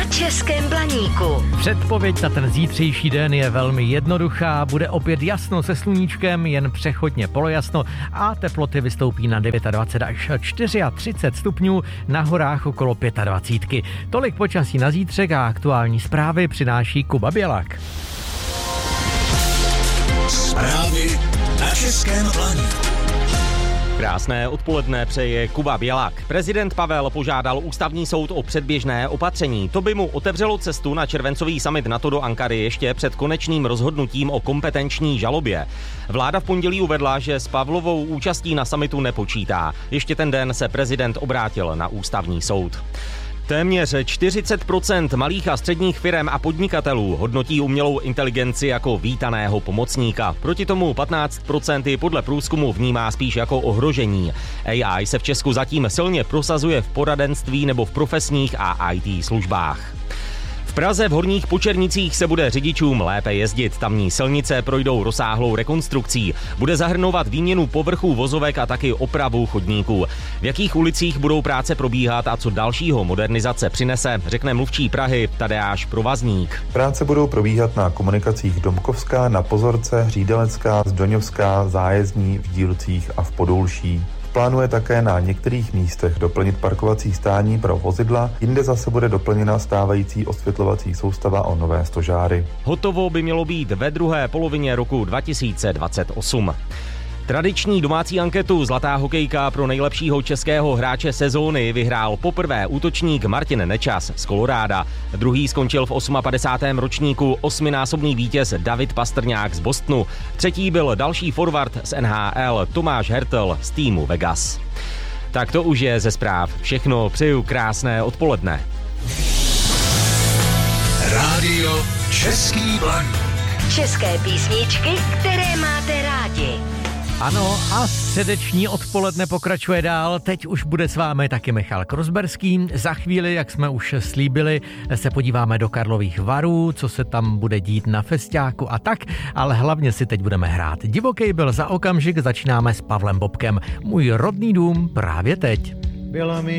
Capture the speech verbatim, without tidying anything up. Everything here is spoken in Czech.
na Českém Blaníku. Předpověď na ten zítřejší den je velmi jednoduchá. Bude opět jasno se sluníčkem, jen přechodně polojasno a teploty vystoupí na dvacet devět až třicet čtyři stupňů, na horách okolo dvacet pět. Tolik počasí na zítřek a aktuální zprávy přináší Kuba Bělák. Zprávy na Českém Blaníku. Krásné odpoledne přeje Kuba Bělák. Prezident Pavel požádal ústavní soud o předběžné opatření. To by mu otevřelo cestu na červencový summit NATO do Ankary ještě před konečným rozhodnutím o kompetenční žalobě. Vláda v pondělí uvedla, že s Pavlovou účastí na summitu nepočítá. Ještě ten den se prezident obrátil na ústavní soud. Téměř čtyřicet procent malých a středních firem a podnikatelů hodnotí umělou inteligenci jako vítaného pomocníka. Proti tomu patnáct procent podle průzkumu vnímá spíš jako ohrožení. A I se v Česku zatím silně prosazuje v poradenství nebo v profesních a í té službách. V Praze v Horních Počernicích se bude řidičům lépe jezdit. Tamní silnice projdou rozsáhlou rekonstrukcí. Bude zahrnovat výměnu povrchů vozovek a taky opravu chodníků. V jakých ulicích budou práce probíhat a co dalšího modernizace přinese, řekne mluvčí Prahy Tadeáš Provazník. Práce budou probíhat na komunikacích Domkovská, na Pozorce, Hřídelecká, Zdoňovská, Zájezdní, v Dílcích a v Podolší. Plánuje také na některých místech doplnit parkovací stání pro vozidla, jinde zase bude doplněna stávající osvětlovací soustava o nové stožáry. Hotovo by mělo být ve druhé polovině roku dva tisíce dvacet osm. Tradiční domácí anketu Zlatá hokejka pro nejlepšího českého hráče sezóny vyhrál poprvé útočník Martin Nečas z Koloráda. Druhý skončil v padesátém osmém ročníku osminásobný vítěz David Pastrňák z Bostonu. Třetí byl další forward z N H L Tomáš Hertl z týmu Vegas. Tak to už je ze zpráv všechno. Přeju krásné odpoledne. Rádio Český Blaník. České písničky, které máte rádi. Ano, a středeční odpoledne pokračuje dál. Teď už bude s vámi taky Michal Krozberský. Za chvíli, jak jsme už slíbili, se podíváme do Karlových Varů, co se tam bude dít na festiáku a tak, ale hlavně si teď budeme hrát. Divokej byl za okamžik, začínáme s Pavlem Bobkem. Můj rodný dům právě teď. Byla mi